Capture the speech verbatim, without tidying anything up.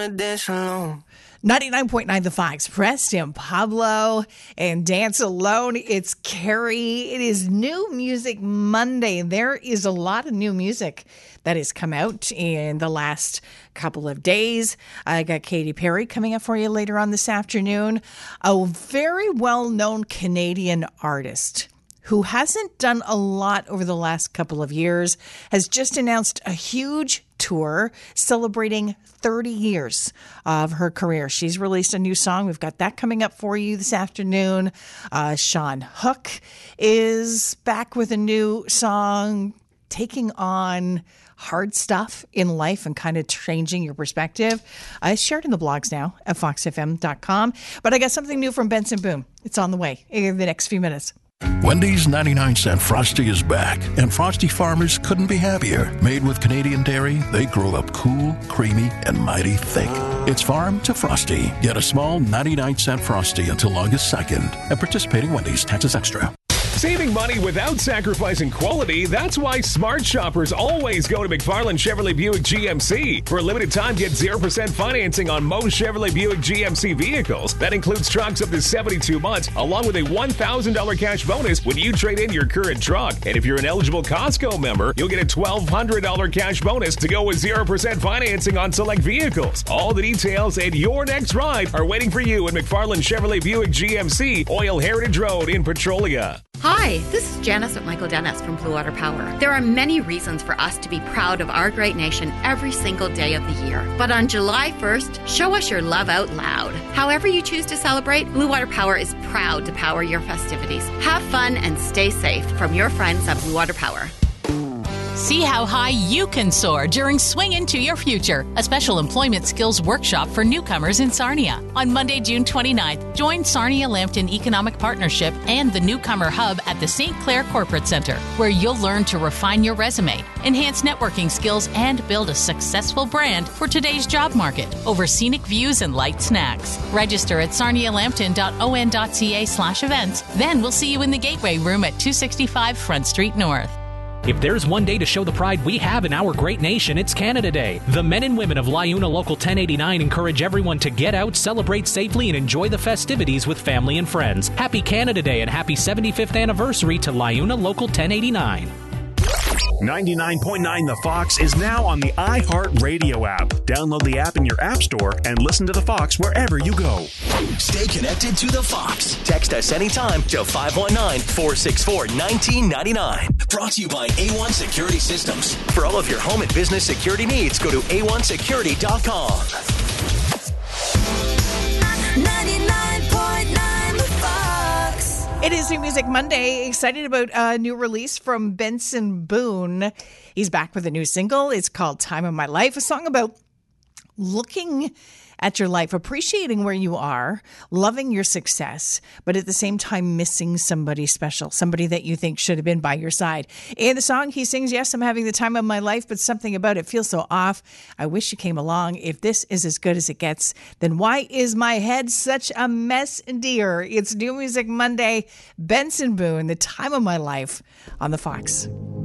wanna dance alone. ninety-nine point nine The Fox, Preston Pablo, and Dance Alone. It's Carrie. It is New Music Monday. There is a lot of new music that has come out in the last couple of days. I got Katy Perry coming up for you later on this afternoon. A very well-known Canadian artist who hasn't done a lot over the last couple of years, has just announced a huge tour celebrating thirty years of her career. She's released a new song. We've got that coming up for you this afternoon. Uh, Sean Hook is back with a new song, taking on hard stuff in life and kind of changing your perspective. I shared in the blogs now at fox f m dot com. But I got something new from Benson Boone. It's on the way in the next few minutes. Wendy's ninety-nine cent Frosty is back, and Frosty farmers couldn't be happier. Made with Canadian dairy, they grow up cool, creamy, and mighty thick. It's farm to Frosty. Get a small ninety-nine cent Frosty until August second at participating Wendy's. Taxes extra. Saving money without sacrificing quality, that's why smart shoppers always go to McFarland Chevrolet Buick G M C. For a limited time, get zero percent financing on most Chevrolet Buick G M C vehicles. That includes trucks up to seventy-two months, along with a one thousand dollars cash bonus when you trade in your current truck. And if you're an eligible Costco member, you'll get a twelve hundred dollars cash bonus to go with zero percent financing on select vehicles. All the details and your next ride are waiting for you at McFarland Chevrolet Buick G M C, Oil Heritage Road in Petrolia. Hi, this is Janice with Michael Dennis from Blue Water Power. There are many reasons for us to be proud of our great nation every single day of the year. But on July first, show us your love out loud. However you choose to celebrate, Blue Water Power is proud to power your festivities. Have fun and stay safe from your friends at Blue Water Power. See how high you can soar during Swing Into Your Future, a special employment skills workshop for newcomers in Sarnia. On Monday, June twenty-ninth, join Sarnia Lambton Economic Partnership and the Newcomer Hub at the Saint Clair Corporate Center, where you'll learn to refine your resume, enhance networking skills, and build a successful brand for today's job market over scenic views and light snacks. Register at sarnialambton.on.ca slash events. Then we'll see you in the Gateway Room at two sixty-five Front Street North. If there's one day to show the pride we have in our great nation, it's Canada Day. The men and women of Liuna Local ten eighty-nine encourage everyone to get out, celebrate safely, and enjoy the festivities with family and friends. Happy Canada Day and happy seventy-fifth anniversary to Liuna Local ten eighty-nine. ninety-nine point nine The Fox is now on the iHeartRadio app. Download the app in your app store and listen to The Fox wherever you go. Stay connected to The Fox. Text us anytime to five one nine, four six four, one nine nine nine. Brought to you by A one Security Systems. For all of your home and business security needs, go to a one security dot com. ninety-nine point nine The Fox. It is New Music Monday. Excited about a new release from Benson Boone. He's back with a new single. It's called Time of My Life, a song about looking at your life, appreciating where you are, loving your success, but at the same time missing somebody special, somebody that you think should have been by your side. In the song, he sings, yes, I'm having the time of my life, but something about it feels so off. I wish you came along. If this is as good as it gets, then why is my head such a mess, dear? It's New Music Monday. Benson Boone, the time of my life on The Fox.